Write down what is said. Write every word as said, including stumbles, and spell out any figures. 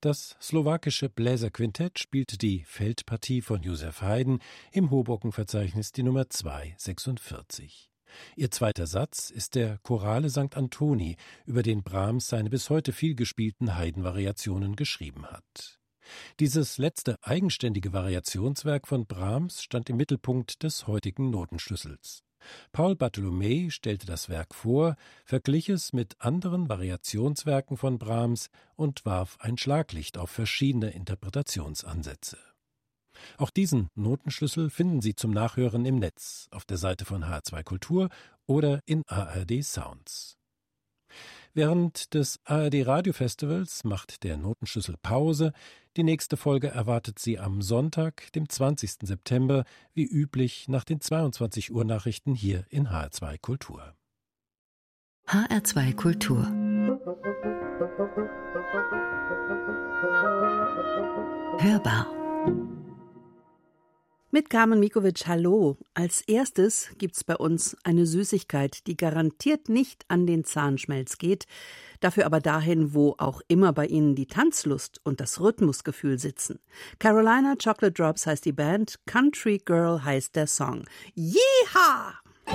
Das slowakische Bläserquintett spielt die Feldpartie von Joseph Haydn im Hoboken-Verzeichnis die Nummer zweihundertsechsundvierzig. Ihr zweiter Satz ist der Chorale Sankt Antoni, über den Brahms seine bis heute viel gespielten Haydn-Variationen geschrieben hat. Dieses letzte eigenständige Variationswerk von Brahms stand im Mittelpunkt des heutigen Notenschlüssels. Paul Bartholomä stellte das Werk vor, verglich es mit anderen Variationswerken von Brahms und warf ein Schlaglicht auf verschiedene Interpretationsansätze. Auch diesen Notenschlüssel finden Sie zum Nachhören im Netz, auf der Seite von H R zwei Kultur oder in A R D Sounds. Während des A R D Radiofestivals macht der Notenschlüssel Pause. Die nächste Folge erwartet Sie am Sonntag, dem zwanzigsten September, wie üblich nach den zweiundzwanzig Uhr Nachrichten hier in H R zwei Kultur. H R zwei Kultur. Hörbar. Mit Carmen Mikovic, hallo. Als erstes gibt's bei uns eine Süßigkeit, die garantiert nicht an den Zahnschmelz geht, dafür aber dahin, wo auch immer bei Ihnen die Tanzlust und das Rhythmusgefühl sitzen. Carolina Chocolate Drops heißt die Band, Country Girl heißt der Song. Yeehaw!